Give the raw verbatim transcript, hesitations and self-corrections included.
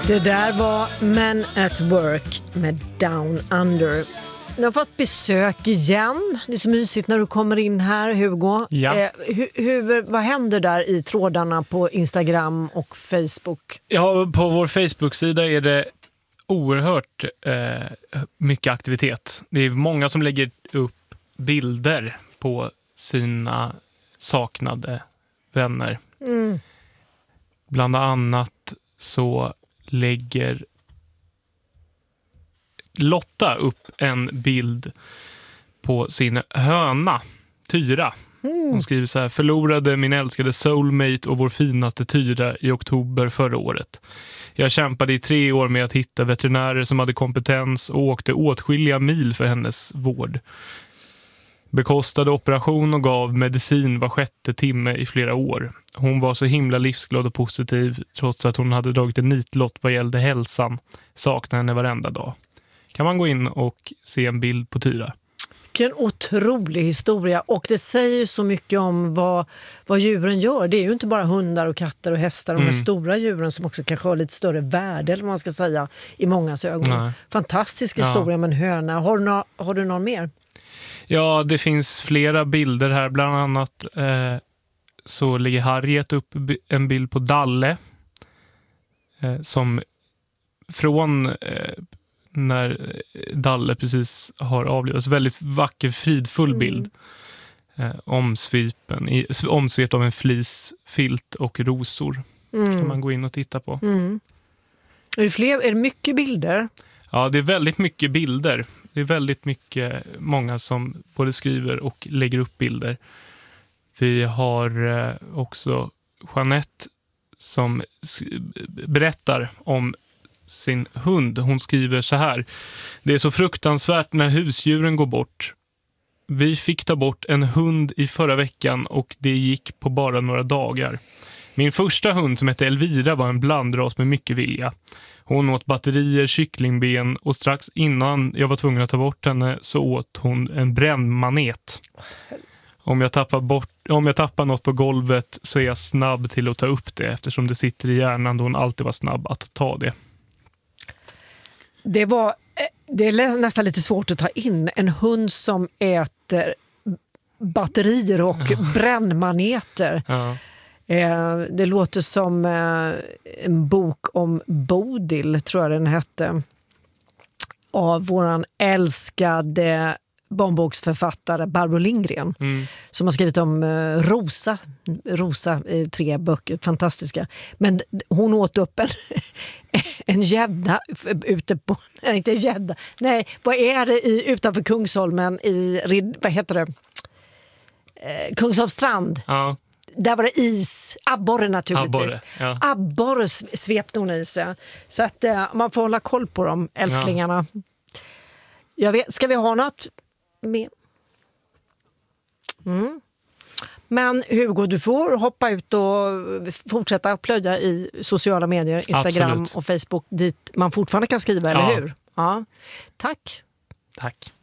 Det där var Men at Work med Down Under. Du har fått besök igen. Det är så mysigt när du kommer in här, Hugo. Ja. Eh, hur, hur, vad händer där i trådarna på Instagram och Facebook? Ja, på vår Facebook-sida är det oerhört eh, mycket aktivitet. Det är många som lägger upp bilder på sina saknade vänner. Mm. Bland annat så lägger Lotta upp en bild på sin höna, Tyra. Hon skriver så här: förlorade min älskade soulmate och vår finaste Tyra i oktober förra året. Jag kämpade i tre år med att hitta veterinärer som hade kompetens och åkte åtskilliga mil för hennes vård. Bekostade operation och gav medicin var sjätte timme i flera år. Hon var så himla livsglad och positiv trots att hon hade dragit en nitlott vad gällde hälsan. Saknar henne varenda dag. Kan man gå in och se en bild på Tyra? Vilken otrolig historia, och det säger ju så mycket om vad, vad djuren gör. Det är ju inte bara hundar och katter och hästar, de här Mm. stora djuren som också kanske har lite större värde, eller vad man ska säga, i mångas ögon. Nej. Fantastisk Ja. historia med en höna. Har du, no- har du någon mer? Ja, det finns flera bilder här. Bland annat eh, så lägger Harriet upp bi- en bild på Dalle eh, som från eh, när Dalle precis har avlivats. Väldigt vacker, fridfull bild. Eh, omsvipen, i, omsvept av en flisfilt och rosor. Mm. Kan man gå in och titta på. Mm. Är det fler? Är det mycket bilder? Ja, det är väldigt mycket bilder. Det är väldigt mycket, många som både skriver och lägger upp bilder. Vi har eh, också Jeanette som s- berättar om sin hund. Hon skriver så här: det är så fruktansvärt när husdjuren går bort. Vi fick ta bort en hund i förra veckan och det gick på bara några dagar. Min första hund som hette Elvira var en blandras med mycket vilja. Hon åt batterier, kycklingben och strax innan jag var tvungen att ta bort henne så åt hon en brännmanet. Om jag tappar bort, om jag tappar något på golvet så är jag snabb till att ta upp det eftersom det sitter i hjärnan då hon alltid var snabb att ta det. Det var det är nästan lite svårt att ta in en hund som äter batterier och Ja. brännmaneter. Ja. Eh, det låter som eh, en bok om Bodil, tror jag den hette, av våran älskade barnboksförfattare Barbro Lindgren, Mm. som har skrivit om eh, Rosa. Rosa, eh, tre böcker, fantastiska. Men d- hon åt upp en, en gädda f- ute på, nej inte gädda, nej, vad är det i, utanför Kungsholmen i, Rid- vad heter det? Eh, Kungsholmstrand. Ja. Där var det is, abborre naturligtvis. Abborre, ja. Abborre s- svepte hon i sig. Så att eh, man får hålla koll på dem, älsklingarna. Jag vet, ska vi ha något mer? Mm. Men Hugo, du får hoppa ut och fortsätta plöja i sociala medier, Instagram Absolut. och Facebook, dit man fortfarande kan skriva, eller Ja. hur? Ja. Tack. Tack.